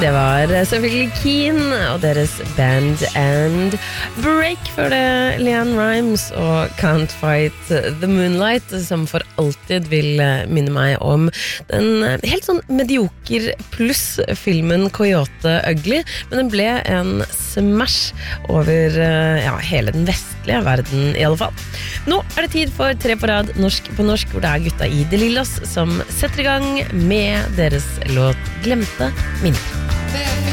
Det var selvfølgelig Keen og deres Band and Break. Før det Leanne Rimes og Can't Fight the Moonlight, som for alltid vil minne meg om den helt sånn medioker pluss filmen Coyote Ugly, men den ble en smash over hele den vestlige verden i alle fall. Nå er det tid for 3 på rad norsk på norsk, hvor det er gutta i De Lillos som setter i gang med deres låt Glemte minner.